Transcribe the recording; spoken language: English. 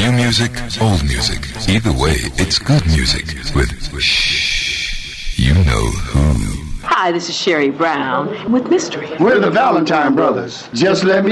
New music, old music. Either way, it's good music with you know who. Hi, this is Sherry Brown with Mystery. We're the Valentine Brothers. Just let me